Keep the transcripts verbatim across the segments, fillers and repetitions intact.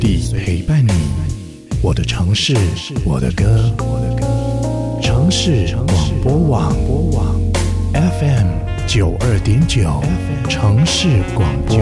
地陪伴你，我的城市，我的歌，城市广播网 F M 九二点九，城市广播。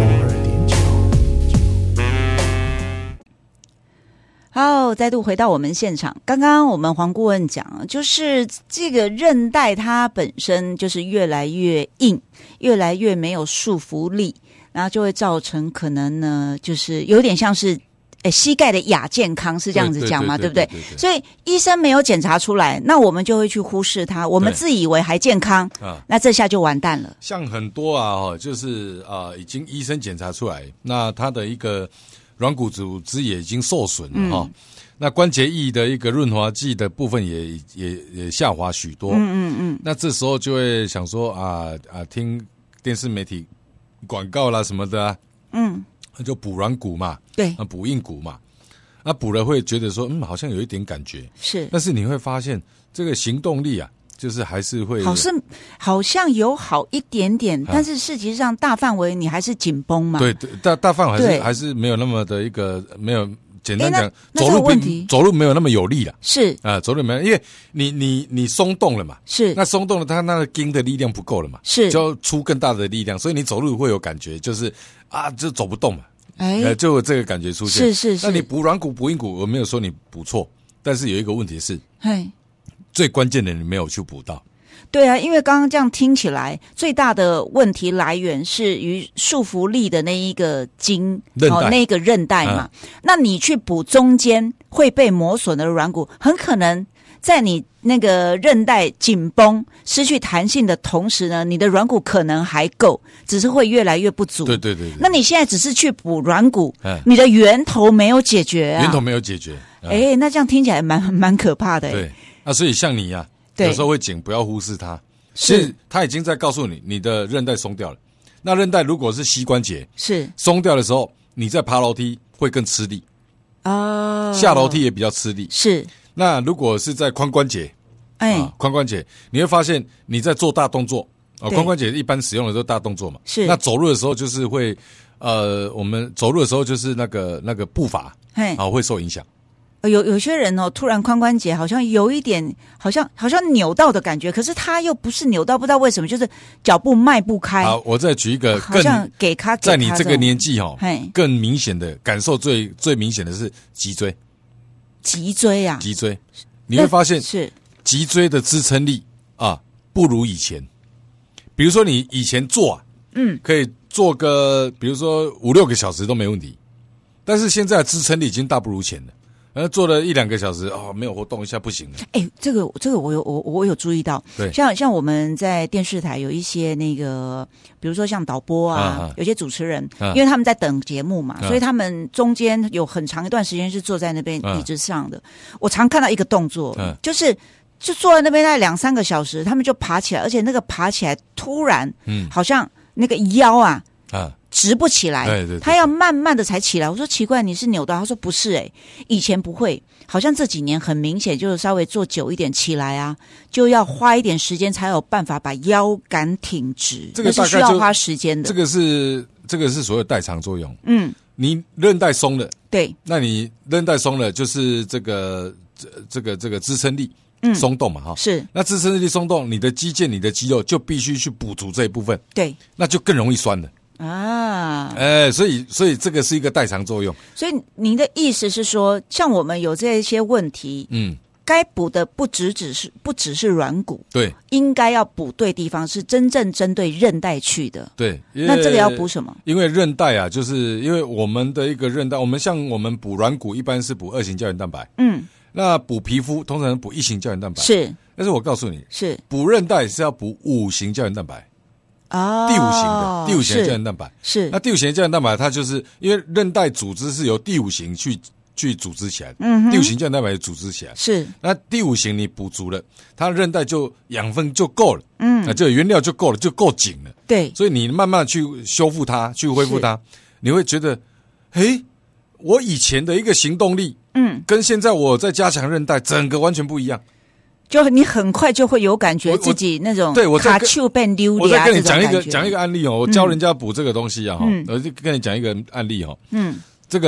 好，再度回到我们现场。刚刚我们黄顾问讲，就是这个韧带它本身就是越来越硬，越来越没有束缚力，然后就会造成可能呢，就是有点像是诶膝盖的亚健康，是这样子讲吗？对不对？所以医生没有检查出来，那我们就会去忽视它，我们自以为还健康，那这下就完蛋了。 像很多啊，就是啊，已经医生检查出来，那他的一个软骨组织也已经受损了哈、嗯，那关节液的一个润滑剂的部分也也也下滑许多，嗯嗯嗯，那这时候就会想说啊啊，听电视媒体广告啦什么的、啊，嗯。那就补软骨嘛， 对， 那补硬骨嘛，那补了会觉得说，嗯，好像有一点感觉， 是， 但是你会发现这个行动力啊，就是还是会， 好是好像有好一点点，啊、但是实际上大范围你还是紧绷嘛， 对，大大范围还是还是没有那么的一个没有。简单讲，走路并走路没有那么有力了， 是啊、呃，走路没有，因为你你你松动了嘛， 是那松动了，它那个筋的力量不够了嘛， 是就要出更大的力量，所以你走路会有感觉，就是啊，就走不动嘛， 哎、 呃，就有这个感觉出现， 是是是。 那你补软骨、补硬骨，我没有说你补错，但是有一个问题是， 嘿， 最关键的你没有去补到。 对啊，因为刚刚这样听起来，最大的问题来源是于束缚力的那一个筋， 韧带、 哦、那个韧带嘛、嗯。那你去补中间会被磨损的软骨，很可能在你那个韧带紧绷、失去弹性的同时呢，你的软骨可能还够，只是会越来越不足。 对对 对, 对。 那你现在只是去补软骨、 嗯， 你的源头没有解决啊， 源头没有解决。 哎、嗯，那这样听起来蛮蛮可怕的。 对，那所以像你呀、啊。有时候会紧，不要忽视它。 是， 它已经在告诉你，你的韧带松掉了。那韧带如果是膝关节， 是松掉的时候，你在爬楼梯会更吃力哦， 下楼梯也比较吃力。 是， 那如果是在髋关节， 哎， 啊、髋关节，你会发现你在做大动作啊，髋关节一般使用的都是大动作嘛。 是， 那走路的时候就是会，呃，我们走路的时候就是那个那个步伐， 哎， 啊会受影响。 有有些人哦，突然髋关节好像有一点，好像好像扭到的感觉，可是他又不是扭到，不知道为什么，就是脚步迈不开。 好，我再举一个更， 好像给他在你这个年纪哈、 哦， 更明显的感受最最明显的是脊椎。 脊椎啊， 脊椎，你会发现是脊椎的支撑力啊不如以前。比如说你以前坐啊，嗯，可以坐个比如说五六个小时都没问题，但是现在的支撑力已经大不如前了。然后做了一两个小时哦，没有活动一下不行了。 哎、欸，这个这个我有我我有注意到， 对， 像像我们在电视台有一些那个，比如说像导播啊，啊有些主持人、啊，因为他们在等节目嘛、啊，所以他们中间有很长一段时间是坐在那边椅子上的。啊、我常看到一个动作，啊、就是就坐在那边大概两三个小时，他们就爬起来，而且那个爬起来突然，嗯，好像那个腰啊。 啊直不起来， 对对对， 他要慢慢的才起来。我说奇怪，你是扭到？他说不是、欸，哎，以前不会，好像这几年很明显，就是稍微坐久一点起来啊，就要花一点时间才有办法把腰杆挺直， 这个是需要花时间的。 这个是这个是所谓代偿作用。 嗯， 你韧带松了， 对， 那你韧带松了，就是这个这这个这个支撑力。 嗯， 松动嘛，哈， 是。 那支撑力松动，你的肌腱、你的肌肉就必须去补足这一部分， 对， 那就更容易酸了。 啊， 哎、欸，所以所以这个是一个代偿作用。 所以您的意思是说，像我们有这些问题，嗯，该补的不只只是不只是软骨， 对， 应该要补对地方，是真正针对韧带去的。 对， 那这个要补什么？ 因为韧带啊，就是因为我们的一个韧带，我们像我们补软骨一般是补二型胶原蛋白，嗯，那补皮肤通常补一型胶原蛋白， 是。 但是我告诉你， 是补韧带是要补五型胶原蛋白。 哦， 第五型的第五型的胶原蛋白是， 那第五型的胶原蛋白，它就是因为韧带组织是由第五型去去组织起来的，嗯，第五型胶原蛋白组织起来是， 那第五型你补足了，它韧带就养分就够了，嗯，那就原料就够了，就够紧了， 对， 所以你慢慢去修复它，去恢复它，你会觉得，诶，我以前的一个行动力，嗯，跟现在我在加强韧带，整个完全不一样。 就你很快就会有感觉自己那种对我卡丘变溜我再跟你讲一个讲讲一个案例哦，我教人家补这个东西啊哈、嗯，我就跟你讲一个案例哈，嗯，这个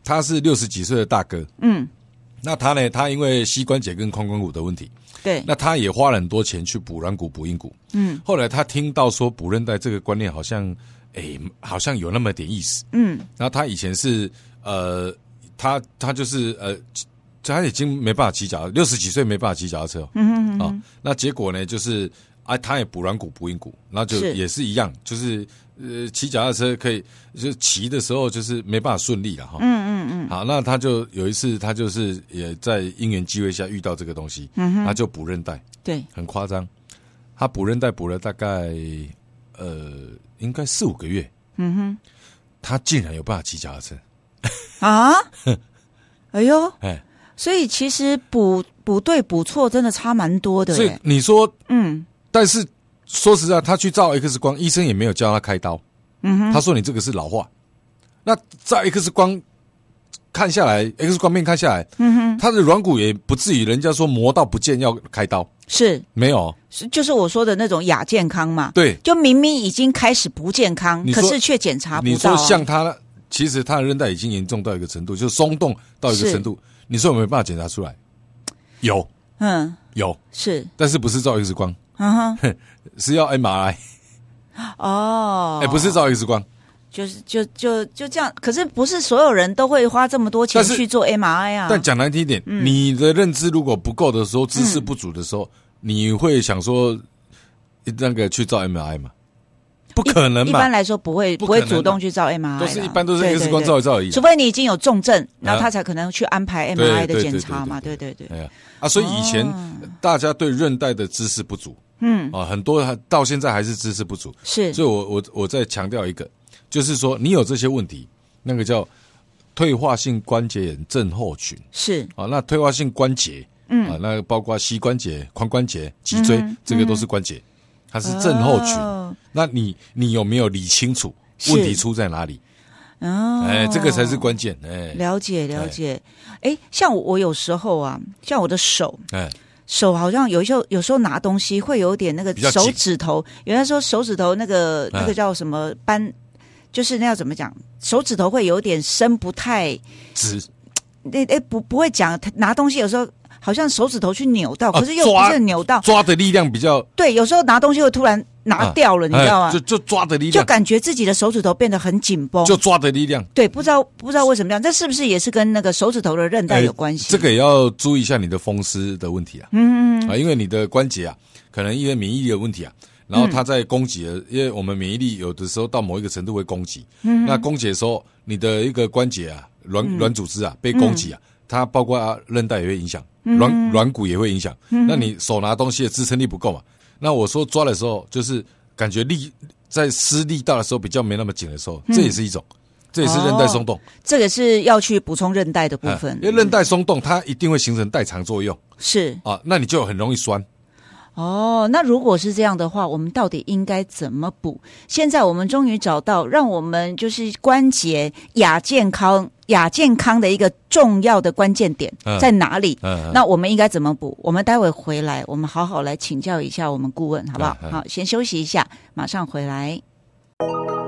他是六十几岁的大哥， 嗯， 那他呢，他因为膝关节跟髋关骨的问题， 对， 那他也花了很多钱去补软骨、补硬骨， 嗯， 后来他听到说补韧带这个观念好像，诶，好像有那么点意思， 嗯， 然后他以前是呃，他他就是呃。他已经没办法骑脚，六十几岁没办法骑脚踏车，嗯嗯嗯、哦，那结果呢，就是啊，他也补软骨、补硬骨，然后就也是一样，就是呃，骑脚踏车可以，就骑的时候就是没办法顺利了哈，嗯嗯嗯。好，那他就有一次，他就是也在因缘机会下遇到这个东西，嗯哼，他就补韧带， 对，很夸张，他补韧带补了大概呃，应该四五个月，嗯哼，他竟然有办法骑脚踏车， 啊，哎呦， 哎。 所以其实补补对补错真的差蛮多的。 所以你说， 嗯， 但是说实在，他去照 X 光，医生也没有叫他开刀。嗯哼，他说你这个是老化。那照 X 光看下来 ，X 光片看下来，嗯哼，他的软骨也不至于人家说磨到不见要开刀， 是没有， 是就是我说的那种亚健康嘛。 对， 就明明已经开始不健康，可是却检查不到、啊。 你说像他，其实他的韧带已经严重到一个程度，就松动到一个程度。你说有没有办法检查出来？有， 嗯， 有是， 但是不是照 X 光，嗯哼，是要 M R I。 哦， 哎、欸，不是照 X 光， 就是就就就这样。可是不是所有人都会花这么多钱去做 M R I 啊。 但讲难听一点、嗯，你的认知如果不够的时候，知识不足的时候，嗯、你会想说那个去照 M R I 吗？不可能嘛！ 一般来说不会不会主动去照 M R I， 都是一般都是 X 光照一照而已。 除非你已经有重症，然后他才可能去安排 M R I 的检查嘛。对对对。 哎呀啊，所以以前大家对韧带的知识不足，嗯啊，很多到现在还是知识不足。 是， 所以我我我再强调一个，就是说你有这些问题，那个叫退化性关节炎症候群。 是啊，那退化性关节，嗯啊，那包括膝关节、髋关节、脊椎，嗯、这个都是关节。它是症候群，哦、那你你有没有理清楚问题出在哪里？哦，哎，这个才是关键。哎， 了解了解。哎，像我，我有时候啊，像我的手，哎，手好像有时候有时候拿东西会有点那个手指头，有人说手指头那个那个叫什么斑，就是那要怎么讲？手指头会有点伸不太直。 哎哎，不不会讲拿东西有时候。好像手指头去扭到，可是又不是扭到， 啊、抓, 抓的力量比较对。有时候拿东西会突然拿掉了，啊、你知道吗？ 就就抓的力量， 就感觉自己的手指头变得很紧绷， 就抓的力量。 对，不知道不知道为什么这样，这是不是也是跟那个手指头的韧带有关系？ 这个也要注意一下你的风湿的问题啊。嗯嗯啊，因为你的关节啊，可能因为免疫力的问题啊，然后它在攻击了，嗯、因为我们免疫力有的时候到某一个程度会攻击。嗯，那攻击的时候，你的一个关节啊，软软组织啊被攻击啊。嗯，它包括韧带也会影响，软软骨也会影响。嗯、那你手拿东西的支撑力不够嘛？那我说抓的时候，就是感觉力在施力道的时候比较没那么紧的时候，嗯、这也是一种，这也是韧带松动。哦、 这个是要去补充韧带的部分， 因为韧带松动，它一定会形成代偿作用。 是啊，那你就很容易酸。 哦，那如果是这样的话，我们到底应该怎么补？现在我们终于找到让我们就是关节亚健康、亚健康的一个重要的关键点在哪里？嗯嗯、那我们应该怎么补？我们待会回来，我们好好来请教一下我们顾问，好不好？嗯嗯、好，先休息一下，马上回来。